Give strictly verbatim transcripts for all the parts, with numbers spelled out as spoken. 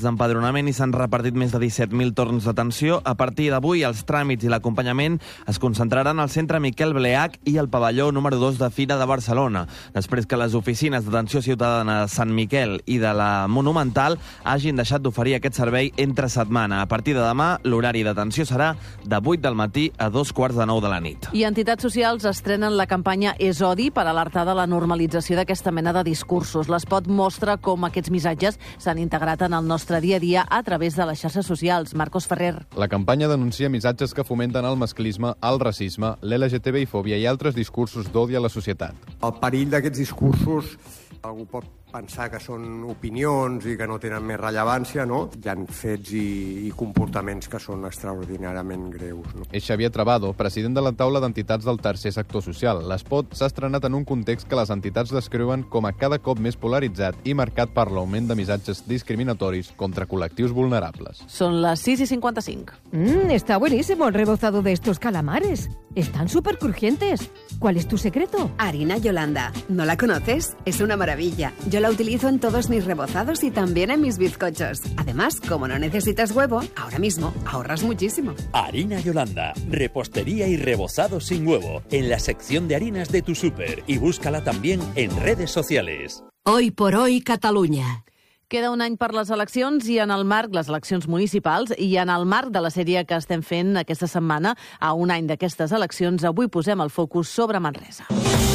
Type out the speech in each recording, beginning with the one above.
d'empadronament i s'han repartit més de disset mil torns d'atenció. A partir d'avui, els tràmits i l'acompanyament es concentraran al centre Miquel Bleach i al pavelló número dos de Fira de Barcelona, després que les oficines d'atenció ciutadana de Sant Miquel i de la Monumental hagin deixat d'oferir aquest servei entre setmana. A partir de demà, l'horari d'atenció serà de vuit del matí a dos quarts de nou de la nit. I entitats socials estrenen la campanya És odi per alertar de la normalització d'aquesta mena de discursos. L'Espot mostra com aquests missatges s'han integrat en el nostre dia a dia a través de les xarxes socials. Marcos Ferrer. La campanya denuncia missatges que fomenten el masclisme, el racisme, l'L G T B I-fòbia i altres discursos d'odi a la societat. El perill d'aquests discursos, algú pot pensar que són opinions i que no tenen més rellevància, no? Hi ha fets i, i comportaments que són extraordinàriament greus. No? És Xavier Trabado, president de la taula d'entitats del tercer sector social. L'Espot s'ha estrenat en un context que les entitats descriuen com a cada cop més polaritzat i marcat per l'augment de missatges discriminatoris contra col·lectius vulnerables. Són les sis i cinquanta-cinc. Mmm, está buenísimo el rebozado de estos calamares. Están súper crujientes. ¿Cuál es tu secreto? Harina Yolanda. ¿No la conoces? Es una maravilla. Yo la utilizo en todos mis rebozados y también en mis bizcochos. Además, como no necesitas huevo, ahora mismo ahorras muchísimo. Harina Yolanda. Repostería y rebozado sin huevo. En la sección de harinas de tu súper. Y búscala también en redes sociales. Hoy por hoy, Catalunya. Queda un any per les eleccions i en el marc, les eleccions municipals, i en el marc de la sèrie que estem fent aquesta setmana, a un any d'aquestes eleccions, avui posem el focus sobre Manresa.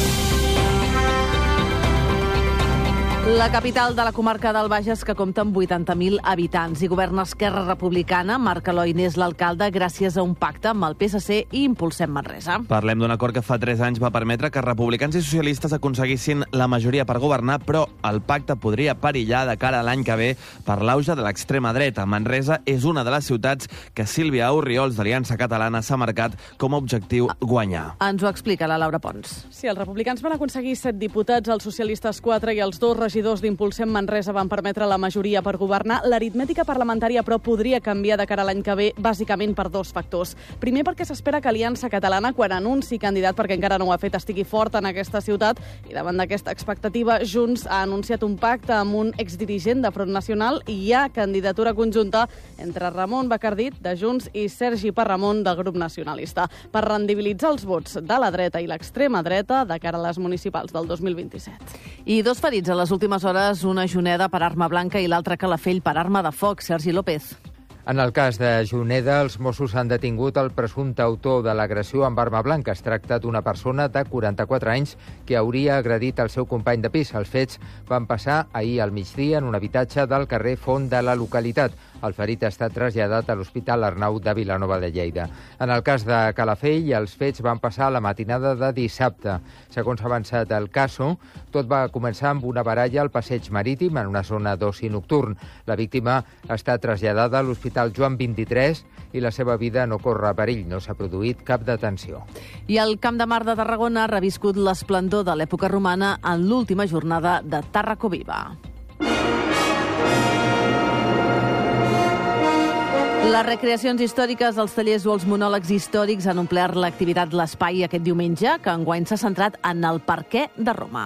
La capital de la comarca del Bages, que compta amb vuitanta mil habitants i governa Esquerra Republicana. Marc Eloi n'és l'alcalde gràcies a un pacte amb el P S C i Impulsem Manresa. Parlem d'un acord que fa tres anys va permetre que republicans i socialistes aconseguissin la majoria per governar, però el pacte podria perillar de cara a l'any que ve per l'auge de l'extrema dreta. Manresa és una de les ciutats que Sílvia Orriols, d'Aliança Catalana, s'ha marcat com a objectiu guanyar. Ens ho explica la Laura Pons. Sí, els republicans van aconseguir set diputats, els socialistes quatre i els dos regidors d'Impulsem Manresa van permetre la majoria per governar. L'aritmètica parlamentària, però, podria canviar de cara a l'any que ve, bàsicament per dos factors. Primer, perquè s'espera que Aliança Catalana, quan anunci candidat, perquè encara no ho ha fet, estigui fort en aquesta ciutat, i davant d'aquesta expectativa, Junts ha anunciat un pacte amb un exdirigent de Front Nacional i hi ha candidatura conjunta entre Ramon Bacardit, de Junts, i Sergi Parramon, del Grup Nacionalista, per rendibilitzar els vots de la dreta i l'extrema dreta de cara a les municipals del dos mil vint-i-set. I dos ferits a les últimes hores, una Juneda per arma blanca i l'altra Calafell per arma de foc. Sergi López. En el cas de Juneda, els Mossos han detingut el presumpte autor de l'agressió amb arma blanca. Es tracta d'una persona de quaranta-quatre anys que hauria agredit el seu company de pis. Els fets van passar ahir al migdia en un habitatge del carrer Font de la localitat. El ferit ha estat traslladat a l'Hospital Arnau de Vilanova de Lleida. En el cas de Calafell, els fets van passar a la matinada de dissabte. Segons ha avançat el caso, tot va començar amb una baralla al passeig marítim en una zona d'oci nocturn. La víctima ha estat traslladada a l'Hospital Joan vint-i-tres i la seva vida no corre perill. No s'ha produït cap detenció. I el Camp de Mar de Tarragona ha reviscut l'esplendor de l'època romana en l'última jornada de Tarracoviva. Les recreacions històriques, els tallers o els monòlegs històrics han omplert l'activitat L'Espai aquest diumenge, que enguany s'ha centrat en el perquè de Roma.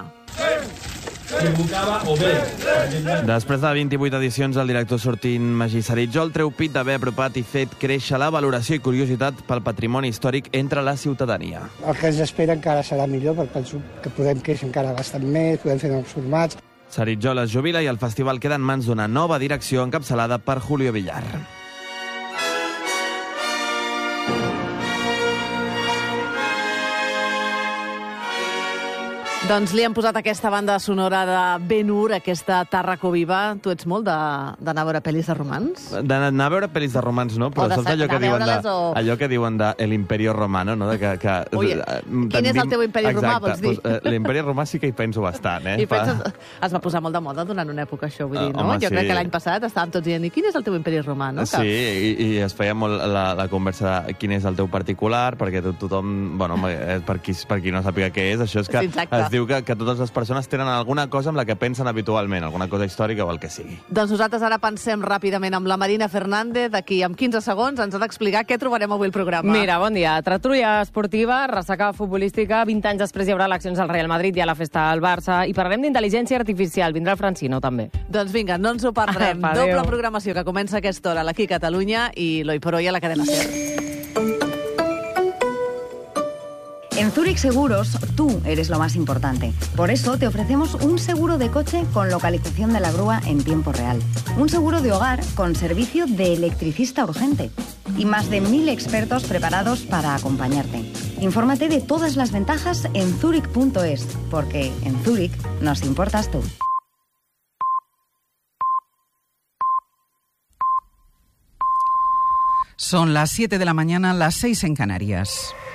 Després de vint-i-vuit edicions, el director sortint Magí Saritjol treu pit d'haver apropat i fet créixer la valoració i curiositat pel patrimoni històric entre la ciutadania. El que ens espera encara serà millor, perquè penso que podem créixer encara bastant més, podem fer nous formats. Saritjol es jubila i el festival queda en mans d'una nova direcció encapçalada per Julio Villar. Doncs li hem posat aquesta banda sonora de Ben-Hur, aquesta Tarracoviva. Tu ets molt d'anar a veure pel·lis de romans? D'anar a veure pel·lis de romans, no? Però saps allò que diuen de, allò que diuen de l'Imperio Romano, no? De que, que, Ui, quin és el teu imperi romà, vols dir? Doncs, l'Imperi Romà sí que hi penso bastant, eh? I penses, es va posar molt de moda durant una època, això, vull dir, no? Home, jo crec que l'any passat estàvem tots dient, i quin és el teu imperi romà, no? Sí, i, i es feia molt la, la conversa de quin és el teu particular, perquè tothom, bueno, per qui, per qui no sàpiga què és, això és que es diu que, que totes les persones tenen alguna cosa amb la que pensen habitualment, alguna cosa històrica o el que sigui. Doncs nosaltres ara pensem ràpidament amb la Marina Fernández, d'aquí amb quinze segons ens ha d'explicar què trobarem avui al programa. Mira, bon dia. Tertúlia esportiva, ressaca futbolística, vint anys després hi haurà eleccions al Real Madrid i a la festa al Barça, i parlarem d'intel·ligència artificial. Vindrà el Francino, també. Doncs vinga, no ens ho perdrem. Doble programació que comença a aquesta hora aquí a Catalunya i l'Hoy por Hoy a la cadena SER. En Zurich Seguros, tú eres lo más importante. Por eso te ofrecemos un seguro de coche con localización de la grúa en tiempo real. Un seguro de hogar con servicio de electricista urgente. Y más de mil expertos preparados para acompañarte. Infórmate de todas las ventajas en zurich punto es, porque en Zurich nos importas tú. Son las siete de la mañana, las seis en Canarias.